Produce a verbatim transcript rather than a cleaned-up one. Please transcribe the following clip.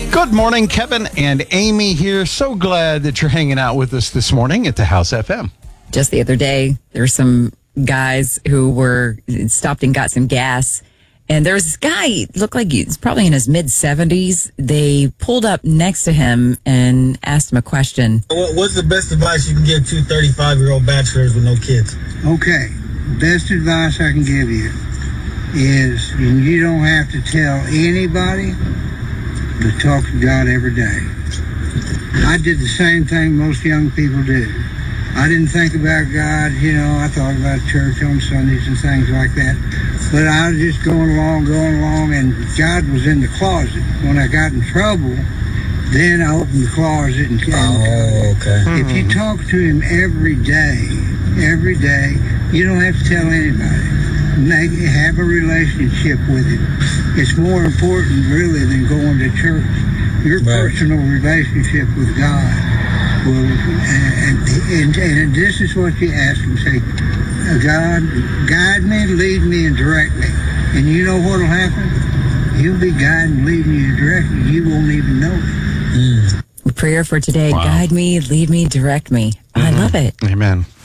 Good morning, Kevin and Amy here. So glad that you're hanging out with us this morning at the House F M. Just the other day, there were some guys who were stopped and got some gas. And there was this guy, looked like he's probably in his mid seventies. They pulled up next to him and asked him a question. What's the best advice you can give to thirty-five-year-old bachelors with no kids? Okay, best advice I can give you is you don't have to tell anybody, but talk to God every day. I did the same thing most young people do. I didn't think about God, you know, I thought about church on Sundays and things like that. But I was just going along, going along, and God was in the closet. When I got in trouble, then I opened the closet and came. Oh, okay. If you talk to him every day, every day, you don't have to tell anybody. Make, have a relationship with him. It's more important, really, than going to church. Your Right. personal relationship with God will, and, and, and this is what you ask him. Say, God, guide me, lead me, and direct me. And you know what will happen? He'll be guiding, leading you, and directing you. You won't even know it. Prayer for today, Wow. guide me, lead me, direct me. I love it. Amen.